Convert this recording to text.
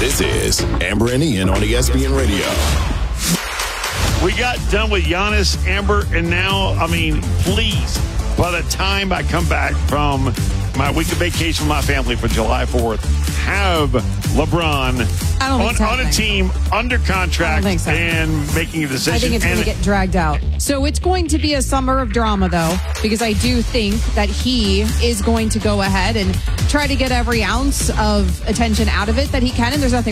This is Amber and Ian on ESPN Radio. We got done with Giannis, Amber, and now, please, by the time I come back from my week of vacation with my family for July 4th, have LeBron on a team under contract and making a decision. I think it's going to get dragged out. So it's going to be a summer of drama, though, because I do think that he is going to go ahead and try to get every ounce of attention out of it that he can, and there's nothing